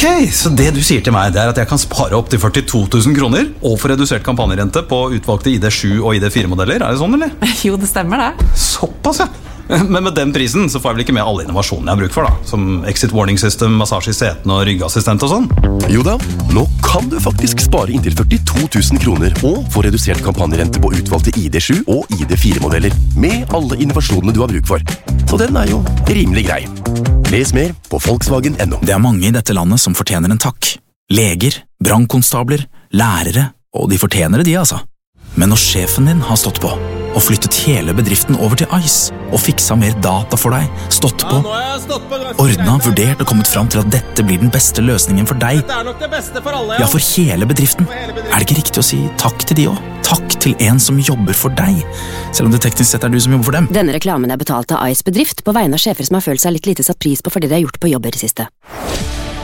så det du sier til meg, det at jeg kan spare opp til 42 000 kroner og få redusert kampanjerente på utvalgte ID7 og ID4-modeller. Det sånn, eller? Jo, det stemmer det. Såpass, ja. Men med den prisen så får jeg vel ikke med alle innovasjonene jeg har bruk for, da. Som exit warning system, massasje i setene og ryggassistent og sånn. Jo da, nå kan du faktisk spare inntil 42 000 kroner og få redusert kampanjerente på utvalgte ID7 og ID4-modeller med alle innovasjonene du har bruk for. Så den jo rimelig grei. Les mer på Volkswagen.no. Det mange i dette landet som fortjener en takk. Leger, brandkonstabler, lærere, og de fortjener det de, altså. Men når sjefen din har stått på og flyttet hele bedriften over til ICE og fiksa mer data for deg, stått på, ordnet, vurdert og kommet frem til at dette blir den beste løsningen for deg, nok det beste for alle, ja, for hele bedriften, det ikke riktig å si takk til de også? Takk til en som jobber for deg, selv om det teknisk sett du som jobber for dem. Denne reklamen betalt av ICE bedrift på vegne av sjefer som har følt seg litt lite satt pris på for det de har gjort på jobb i det siste.